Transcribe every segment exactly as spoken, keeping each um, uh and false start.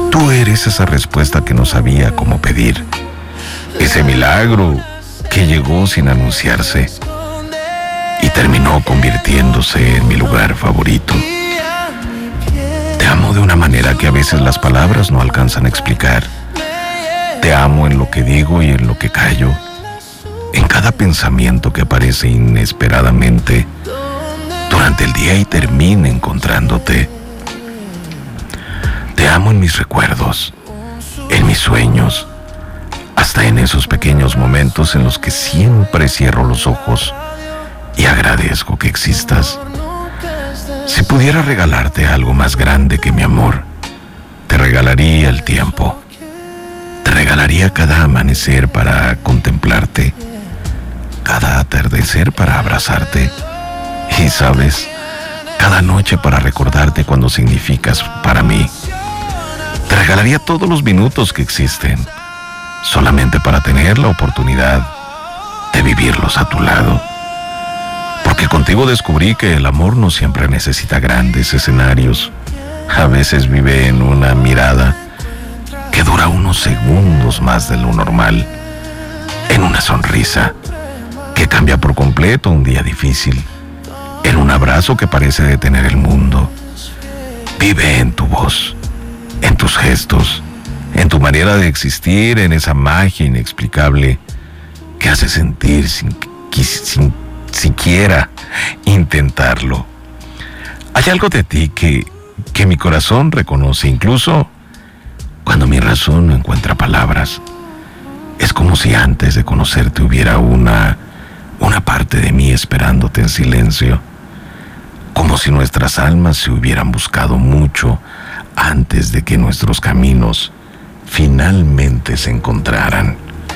Tú eres esa respuesta que no sabía cómo pedir. Ese milagro que llegó sin anunciarse y terminó convirtiéndose en mi lugar favorito. Te amo de una manera que a veces las palabras no alcanzan a explicar. Te amo en lo que digo y en lo que callo, en cada pensamiento que aparece inesperadamente durante el día y termina encontrándote. Te amo en mis recuerdos, en mis sueños, hasta en esos pequeños momentos en los que siempre cierro los ojos y agradezco que existas. Si pudiera regalarte algo más grande que mi amor, te regalaría el tiempo. Te regalaría cada amanecer para contemplarte, cada atardecer para abrazarte y, ¿sabes?, cada noche para recordarte cuando significas para mí. Te regalaría todos los minutos que existen, solamente para tener la oportunidad de vivirlos a tu lado. Porque contigo descubrí que el amor no siempre necesita grandes escenarios. A veces vive en una mirada que dura unos segundos más de lo normal, en una sonrisa que cambia por completo un día difícil, en un abrazo que parece detener el mundo. Vive en tu voz, en tus gestos, en tu manera de existir, en esa magia inexplicable que hace sentir sin, sin siquiera intentarlo. Hay algo de ti que, que mi corazón reconoce, incluso cuando mi razón no encuentra palabras. Es como si antes de conocerte hubiera una, una parte de mí esperándote en silencio, como si nuestras almas se hubieran buscado mucho antes de que nuestros caminos finalmente se encontraran.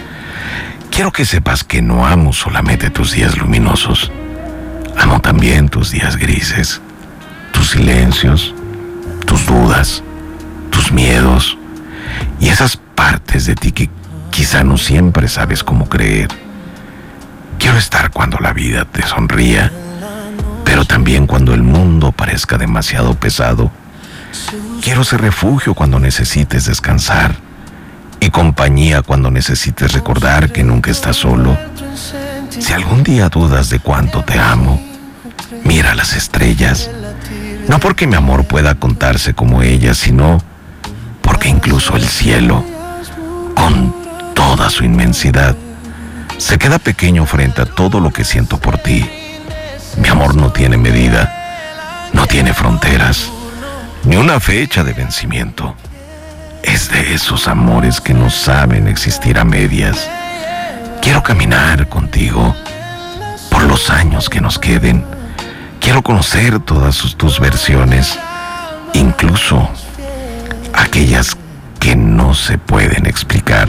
Quiero que sepas que no amo solamente tus días luminosos, amo también tus días grises, tus silencios, tus dudas, tus miedos y esas partes de ti que quizá no siempre sabes cómo creer. Quiero estar cuando la vida te sonría, pero también cuando el mundo parezca demasiado pesado. Quiero ser refugio cuando necesites descansar y compañía cuando necesites recordar que nunca estás solo. Si algún día dudas de cuánto te amo, mira las estrellas. No porque mi amor pueda contarse como ellas, sino porque incluso el cielo, con toda su inmensidad, se queda pequeño frente a todo lo que siento por ti. Mi amor no tiene medida, no tiene fronteras, ni una fecha de vencimiento. Es de esos amores que no saben existir a medias. Quiero caminar contigo por los años que nos queden. Quiero conocer todas sus, tus versiones, incluso aquellas que no se pueden explicar.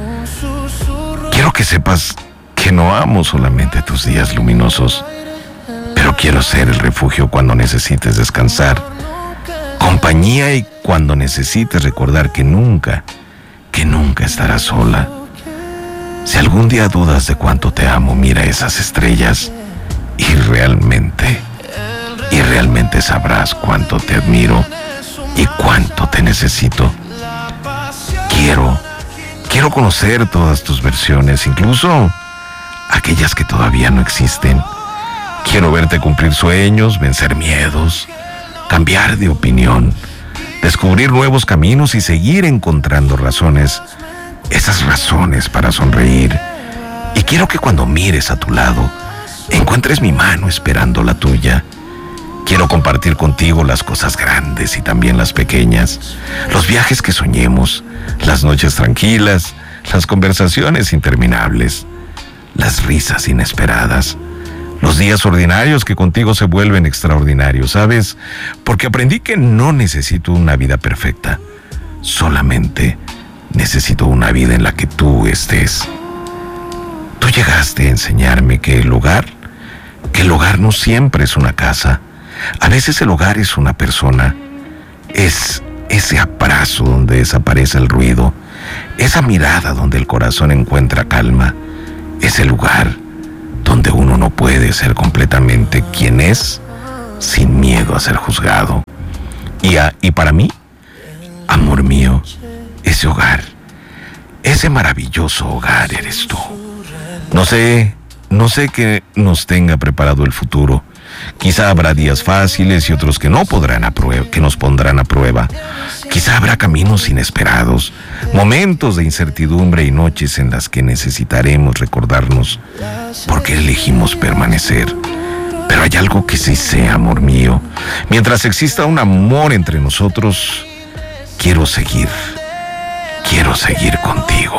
Quiero que sepas que no amo solamente tus días luminosos, pero quiero ser el refugio cuando necesites descansar, compañía y cuando necesites recordar que nunca, que nunca estarás sola. Si algún día dudas de cuánto te amo, mira esas estrellas y realmente, y realmente sabrás cuánto te admiro y cuánto te necesito. Quiero, quiero conocer todas tus versiones, incluso aquellas que todavía no existen. Quiero verte cumplir sueños, vencer miedos, cambiar de opinión, descubrir nuevos caminos y seguir encontrando razones, esas razones para sonreír. Y quiero que cuando mires a tu lado, encuentres mi mano esperando la tuya. Quiero compartir contigo las cosas grandes y también las pequeñas, los viajes que soñemos, las noches tranquilas, las conversaciones interminables, las risas inesperadas, los días ordinarios que contigo se vuelven extraordinarios, ¿sabes? Porque aprendí que no necesito una vida perfecta, solamente necesito una vida en la que tú estés. Tú llegaste a enseñarme que el hogar, que el hogar no siempre es una casa. A veces el hogar es una persona, es ese abrazo donde desaparece el ruido, esa mirada donde el corazón encuentra calma, ese lugar donde uno no puede ser completamente quien es sin miedo a ser juzgado. Y, a, y para mí, Amor mío, ese hogar, ese maravilloso hogar eres tú. No sé, no sé qué nos tenga preparado el futuro. Quizá habrá días fáciles y otros que no podrán a prueba, que nos pondrán a prueba. Quizá habrá caminos inesperados, momentos de incertidumbre y noches en las que necesitaremos recordarnos por qué elegimos permanecer. Pero hay algo que sí sé, amor mío. Mientras exista un amor entre nosotros, quiero seguir, quiero seguir contigo.